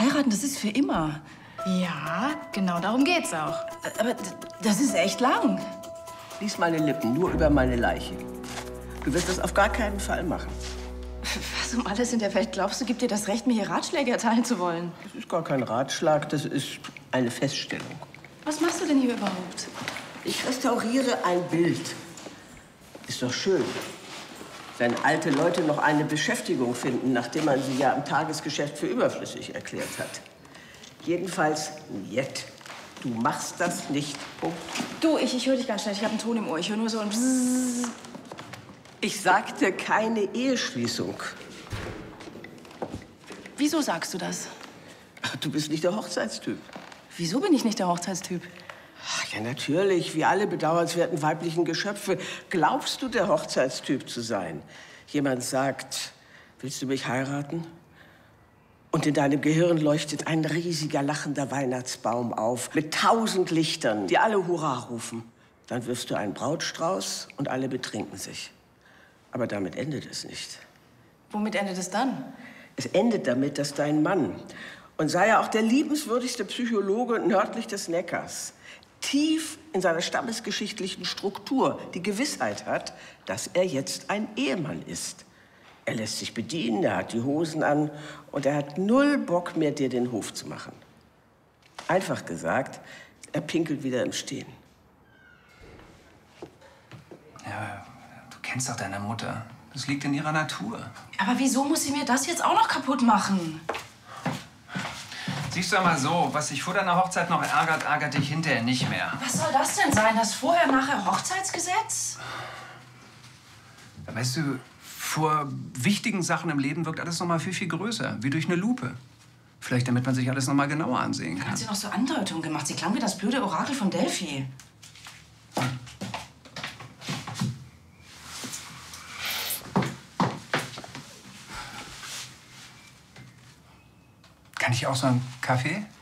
Heiraten, das ist für immer. Ja, genau darum geht's auch. Aber das ist echt lang. Lies meine Lippen, nur über meine Leiche. Du wirst das auf gar keinen Fall machen. Was um alles in der Welt glaubst du, gibt dir das Recht, mir hier Ratschläge erteilen zu wollen? Das ist gar kein Ratschlag, das ist eine Feststellung. Was machst du denn hier überhaupt? Ich restauriere ein Bild. Ist doch schön, wenn alte Leute noch eine Beschäftigung finden, nachdem man sie ja im Tagesgeschäft für überflüssig erklärt hat. Jedenfalls jetzt. Du machst das nicht. Punkt. Du, ich höre dich ganz schnell. Ich habe einen Ton im Ohr. Ich höre nur so ein Bzzz. Ich sagte keine Eheschließung. Wieso sagst du das? Du bist nicht der Hochzeitstyp. Wieso bin ich nicht der Hochzeitstyp? Ach, ja, natürlich. Wie alle bedauernswerten weiblichen Geschöpfe glaubst du, der Hochzeitstyp zu sein. Jemand sagt, willst du mich heiraten? Und in deinem Gehirn leuchtet ein riesiger, lachender Weihnachtsbaum auf mit 1000 Lichtern, die alle Hurra rufen. Dann wirfst du einen Brautstrauß und alle betrinken sich. Aber damit endet es nicht. Womit endet es dann? Es endet damit, dass dein Mann, und sei er auch der liebenswürdigste Psychologe nördlich des Neckars, tief in seiner stammesgeschichtlichen Struktur die Gewissheit hat, dass er jetzt ein Ehemann ist. Er lässt sich bedienen, er hat die Hosen an und er hat null Bock mehr, dir den Hof zu machen. Einfach gesagt, er pinkelt wieder im Stehen. Ja, du kennst doch deine Mutter. Das liegt in ihrer Natur. Aber wieso muss sie mir das jetzt auch noch kaputt machen? Siehst du mal so, was dich vor deiner Hochzeit noch ärgert, ärgert dich hinterher nicht mehr. Was soll das denn sein? Das Vorher-Nachher-Hochzeitsgesetz? Weißt du, vor wichtigen Sachen im Leben wirkt alles noch mal viel, viel größer, wie durch eine Lupe. Vielleicht, damit man sich alles noch mal genauer ansehen kann. Hat sie noch so Andeutungen gemacht? Sie klang wie das blöde Orakel von Delphi. Kann ich auch so einen Kaffee?